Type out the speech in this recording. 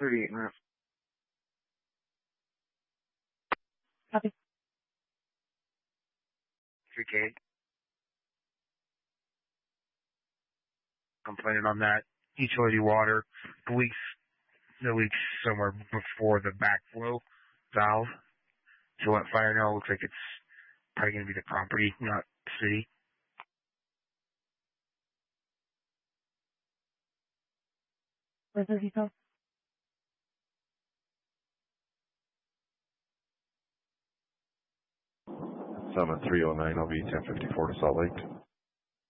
$38.5. Copy. 3K. Complaining on that utility water. The leaks somewhere before the backflow valve. So what fire now looks like it's probably going to be the property, not the city. Where's the detail? 7309, I'll be 1054 to Salt Lake.